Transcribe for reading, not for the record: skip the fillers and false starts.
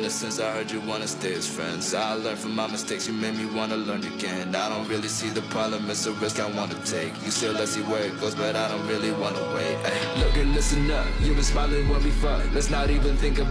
Ever since I heard you wanna stay as friends, I learned from my mistakes, you made me wanna learn again. I don't really see the problem, it's a risk I wanna take. You still let's see where it goes, but I don't really wanna wait. Ay. Look and listen up, you've been smiling when we fuck. Let's not even think about